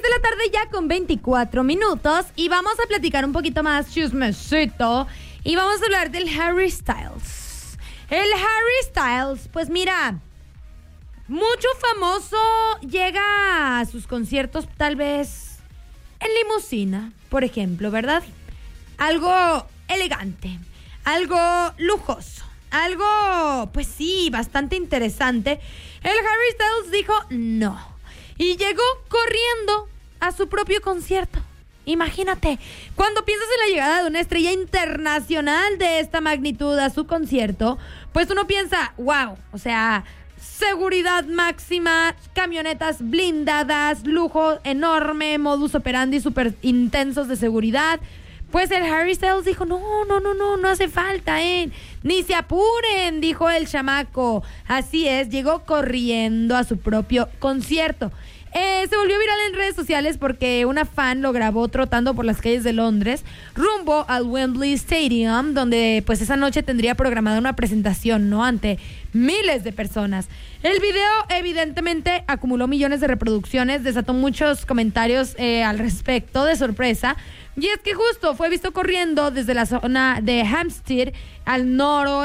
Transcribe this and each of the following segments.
de la tarde ya con 24 minutos y vamos a platicar un poquito más chismecito y vamos a hablar del Harry Styles. El Harry Styles, pues mira, mucho famoso llega a sus conciertos tal vez en limusina, por ejemplo, ¿verdad? Algo elegante, algo lujoso, algo, pues sí, bastante interesante. El Harry Styles dijo no. Y llegó corriendo a su propio concierto. Imagínate, cuando piensas en la llegada de una estrella internacional de esta magnitud a su concierto, pues uno piensa, wow, o sea, seguridad máxima, camionetas blindadas, lujo enorme, modus operandi súper intensos de seguridad. Pues el Harry Styles dijo, no hace falta, ni se apuren, dijo el chamaco. Así es, llegó corriendo a su propio concierto. Se volvió viral en redes sociales porque una fan lo grabó trotando por las calles de Londres rumbo al Wembley Stadium, donde pues esa noche tendría programada una presentación, ¿no? Ante miles de personas. El video evidentemente acumuló millones de reproducciones, desató muchos comentarios al respecto de sorpresa. Y es que justo fue visto corriendo desde la zona de Hampstead al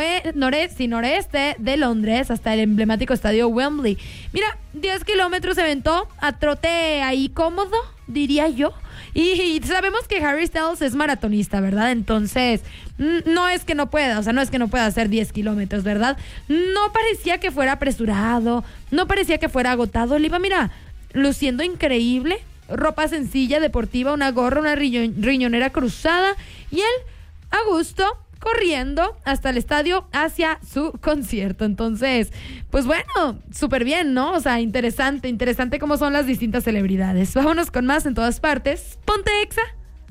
noreste de Londres hasta el emblemático estadio Wembley. Mira, 10 kilómetros se aventó a trote ahí cómodo, diría yo. Y sabemos que Harry Styles es maratonista, ¿verdad? Entonces, no es que no pueda, no es que no pueda hacer 10 kilómetros, ¿verdad? No parecía que fuera apresurado, no parecía que fuera agotado. Él iba, mira, luciendo increíble. Ropa sencilla, deportiva, una gorra, una riñonera cruzada y él a gusto corriendo hasta el estadio hacia su concierto. Entonces, pues bueno, súper bien, ¿no? O sea, interesante cómo son las distintas celebridades. Vámonos con más en todas partes. Ponte Exa.